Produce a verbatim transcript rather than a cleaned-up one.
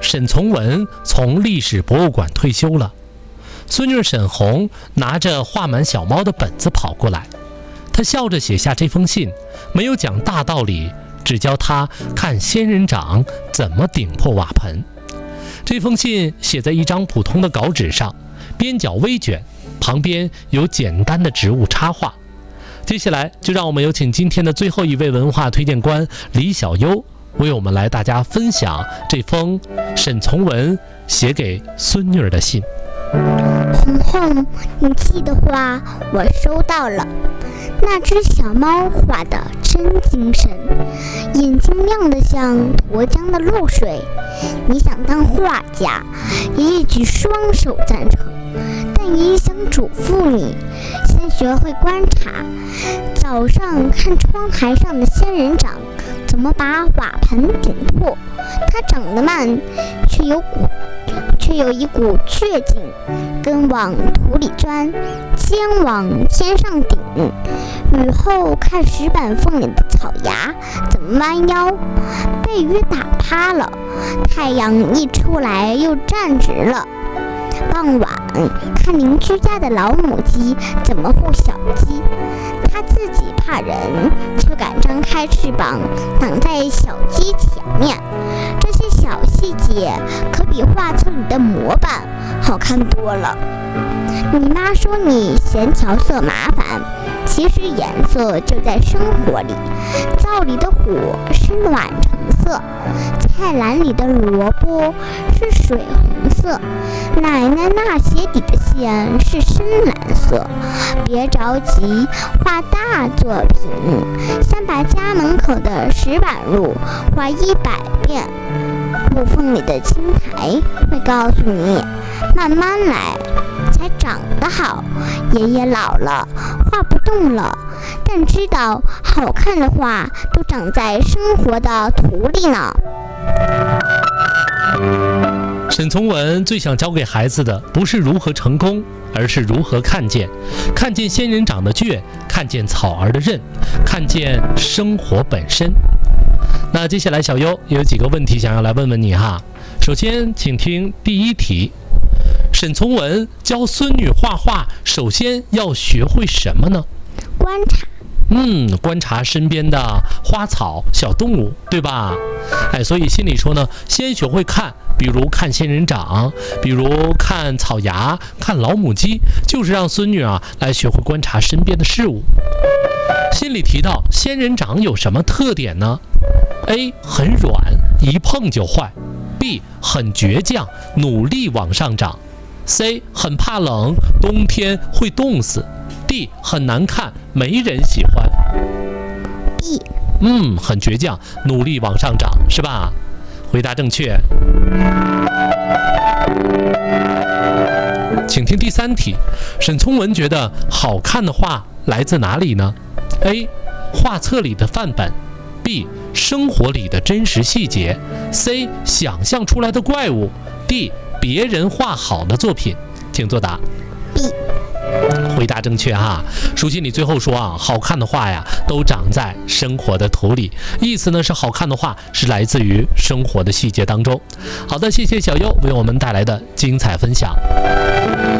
沈从文从历史博物馆退休了，孙女沈红拿着画满小猫的本子跑过来，她笑着写下这封信，没有讲大道理，只教她看仙人掌怎么顶破瓦盆。这封信写在一张普通的稿纸上，边角微卷，旁边有简单的植物插画。接下来就让我们有请今天的最后一位文化推荐官李小优为我们来大家分享这封沈从文写给孙女儿的信。 红红，你寄的话我收到了，那只小猫画的真精神，眼睛亮得像沱江的露水。你想当画家，爷爷举双手赞成，但爷爷想嘱咐你，先学会观察。早上看窗台上的仙人掌怎么把瓦盆顶破，它长得慢，却有股却有一股倔劲，根往土里钻，尖往天上顶。雨后看石板缝里的草芽怎么弯腰，被雨打趴了，太阳一出来又站直了。傍晚看邻居家的老母鸡怎么护小鸡，它自己怕人，却敢张开翅膀挡在小鸡前面。这些小细节可比画册里的模板好看多了。你妈说你嫌调色麻烦，其实颜色就在生活里。灶里的火是暖橙色，菜篮里的萝卜是水红色，奶奶那鞋底的线是深蓝色。别着急画大作品，先把家门口的石板路画一百遍。路缝里的青苔会告诉你，慢慢来才长得好。爷爷老了，画不动了，但知道好看的画都长在生活的土里呢。 沈从文最想教给孩子的不是如何成功，而是如何看见看见仙人掌的倔，看见草儿的韧，看见生活本身。那接下来小优有几个问题想要来问问你哈。首先请听第一题，沈从文教孙女画画首先要学会什么呢？ 观察。 嗯，观察身边的花草小动物，对吧？哎，所以心里说呢，先学会看，比如看仙人掌，比如看草芽，看老母鸡，就是让孙女啊来学会观察身边的事物。心里提到仙人掌有什么特点呢？ A 很软，一碰就坏。 B 很倔强，努力往上涨。 C 很怕冷，冬天会冻死。 D 很难看，没人喜欢。 B 嗯，很倔强，努力往上涨，是吧？回答正确。请听第三题，沈从文觉得好看的画来自哪里呢？ A 画册里的范本。 B 生活里的真实细节。 C 想象出来的怪物。 D 别人画好的作品。请作答。 B 回答正确哈。书信里最后说啊，好看的画呀都长在生活的土里，意思呢是好看的画是来自于生活的细节当中。好的，谢谢小优为我们带来的精彩分享。